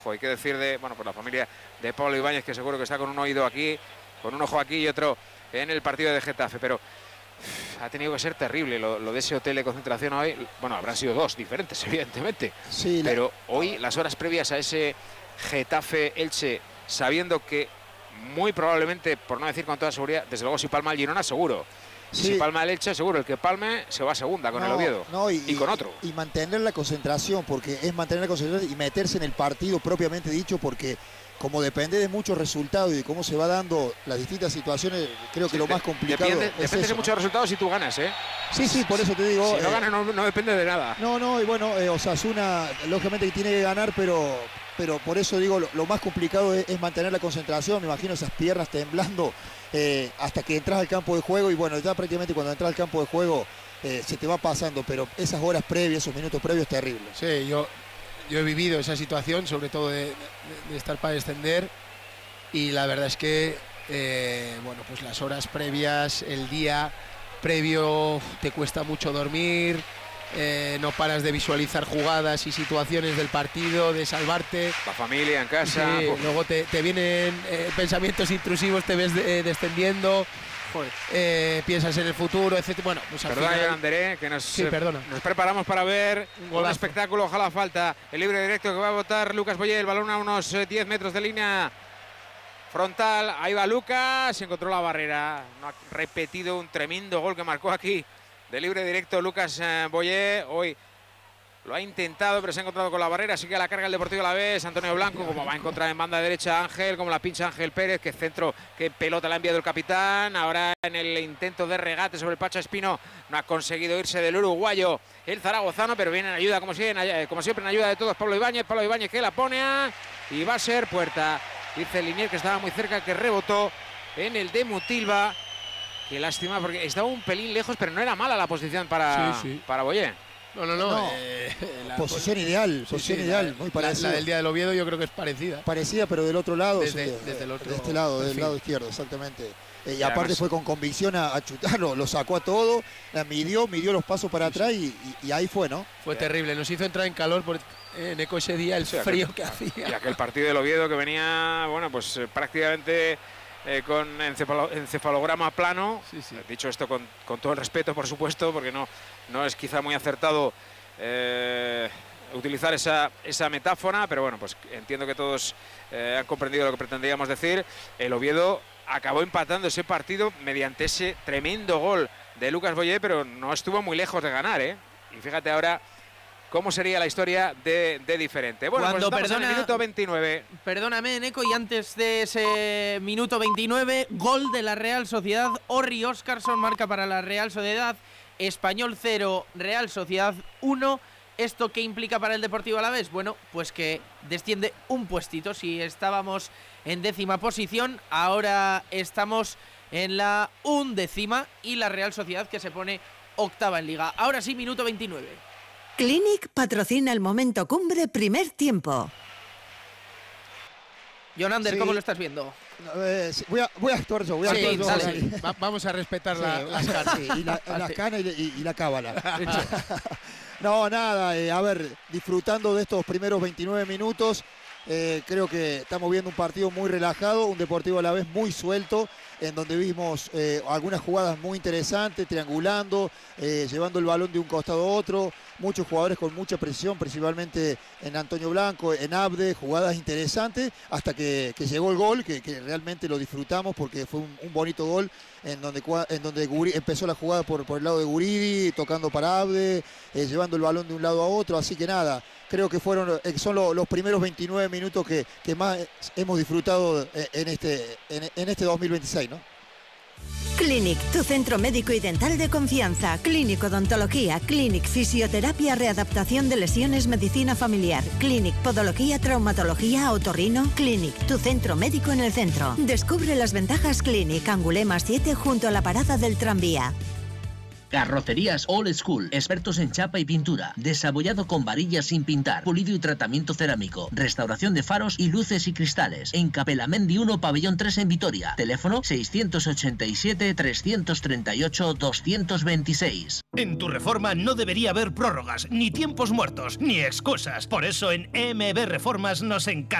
Hay que decir de, bueno, pues la familia de Pablo Ibáñez, que seguro que está con un oído aquí, con un ojo aquí y otro en el partido de Getafe, pero ha tenido que ser terrible lo de ese hotel de concentración hoy. Bueno, habrán sido dos diferentes, evidentemente, sí, pero hoy las horas previas a ese Getafe-Elche, sabiendo que muy probablemente, por no decir con toda seguridad, desde luego si palma el Girona, seguro. Sí. Si palma el Elche, seguro, el que palme se va a segunda con el Oviedo y con otro. Y mantener la concentración, porque es mantener la concentración y meterse en el partido propiamente dicho, porque como depende de muchos resultados y de cómo se va dando las distintas situaciones, creo que lo más complicado depende de muchos resultados si tú ganas, ¿eh? Sí, por eso te digo. Si no ganas no depende de nada. Y bueno, Osasuna, lógicamente que tiene que ganar, pero por eso digo, lo más complicado es mantener la concentración. Me imagino esas piernas temblando hasta que entras al campo de juego, y bueno, ya prácticamente cuando entras al campo de juego se te va pasando, pero esas horas previas, esos minutos previos, terribles. Sí, yo he vivido esa situación, sobre todo de estar para descender, y la verdad es que bueno, pues las horas previas, el día previo, te cuesta mucho dormir. No paras de visualizar jugadas y situaciones del partido, de salvarte. La familia en casa. Sí, luego te vienen pensamientos intrusivos, te ves descendiendo. Piensas en el futuro, etc. Bueno, pues al perdona, final... Anderé, que nos preparamos para ver un espectáculo. Ojalá falta el libre directo que va a botar Lucas Boyer. El balón a unos 10 metros de línea frontal. Ahí va Lucas, se encontró la barrera. No ha repetido un tremendo gol que marcó aquí de libre directo Lucas Boyer. Hoy lo ha intentado, pero se ha encontrado con la barrera. Así que a la carga el Deportivo Alavés. Antonio Blanco, como va a encontrar en banda derecha Ángel, como la pincha Ángel Pérez, que centro, que pelota la ha enviado el capitán. Ahora en el intento de regate sobre el Pacha Espino, no ha conseguido irse del uruguayo el zaragozano, pero viene en ayuda, como siempre en ayuda de todos, Pablo Ibáñez que la pone y va a ser puerta. Dice Linier, que estaba muy cerca, que rebotó en el de Mutilva. Qué lástima, porque estaba un pelín lejos, pero no era mala la posición para Boyer. No. Posición ideal, muy parecida. La del día del Oviedo yo creo que es parecida. Parecida, pero del otro lado. Desde el otro, de este lado, del lado izquierdo, exactamente. Y aparte fue con convicción a chutarlo, lo sacó a todo, midió los pasos para atrás y ahí fue, ¿no? Fue terrible, nos hizo entrar en calor por Eco ese día, el frío que hacía. Y aquel partido del Oviedo que venía, bueno, pues prácticamente... con encefalograma plano. Dicho esto con todo el respeto, por supuesto, porque no es quizá muy acertado utilizar esa metáfora, pero bueno, pues entiendo que todos han comprendido lo que pretendíamos decir. El Oviedo acabó empatando ese partido mediante ese tremendo gol de Lucas Boyer, pero no estuvo muy lejos de ganar, ¿eh? Y fíjate ahora cómo sería la historia de diferente. Bueno, pues estamos en el minuto 29. Perdóname, Neco, y antes de ese minuto 29, gol de la Real Sociedad. Orri Óscarson marca para la Real Sociedad. Español 0, Real Sociedad 1. ¿Esto qué implica para el Deportivo Alavés? Bueno, pues que desciende un puestito. Si estábamos en 10ª posición, ahora estamos en la 11ª, y la Real Sociedad que se pone 8ª en Liga. Ahora sí, minuto 29. Clinic patrocina el momento cumbre primer tiempo. John Ander, ¿cómo lo estás viendo? Voy a actuar yo. Vamos a respetar las canas. Las canas y la cábala. No, nada, a ver, disfrutando de estos primeros 29 minutos. Creo que estamos viendo un partido muy relajado, un Deportivo Alavés muy suelto, en donde vimos algunas jugadas muy interesantes, triangulando, llevando el balón de un costado a otro, muchos jugadores con mucha presión, principalmente en Antonio Blanco, en Abde, jugadas interesantes, hasta que llegó el gol, que realmente lo disfrutamos porque fue un bonito gol, en donde empezó la jugada por el lado de Guridi, tocando para Abde, llevando el balón de un lado a otro, así que nada, creo que son los primeros 29 minutos que más hemos disfrutado en este 2026, ¿no? Clinic, tu centro médico y dental de confianza. Clinic Odontología, Clinic Fisioterapia, Readaptación de Lesiones, Medicina Familiar. Clinic Podología, Traumatología, Otorrino. Clinic, tu centro médico en el centro. Descubre las ventajas Clinic, Angulema 7, junto a la parada del tranvía. Carrocerías All School, expertos en chapa y pintura, desabollado con varillas sin pintar, pulido y tratamiento cerámico, restauración de faros y luces y cristales. En Capelamendi 1, Pabellón 3 en Vitoria. Teléfono 687 338 226. En tu reforma no debería haber prórrogas, ni tiempos muertos, ni excusas. Por eso en EMB Reformas nos encargamos